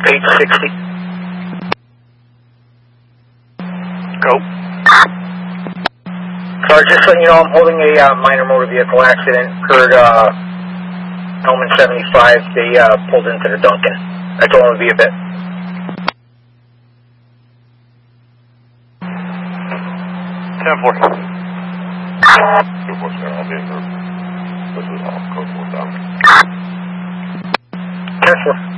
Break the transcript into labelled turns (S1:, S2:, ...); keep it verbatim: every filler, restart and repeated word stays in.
S1: eight sixty. Go. Sorry, just letting you know, I'm holding a uh, minor motor vehicle accident. Occurred, uh, Elman seventy-five. They uh, pulled into the Duncan. I told them it would be a bit.
S2: ten four. two four seven, I'll be in group. This is all code four thousand.
S1: ten four.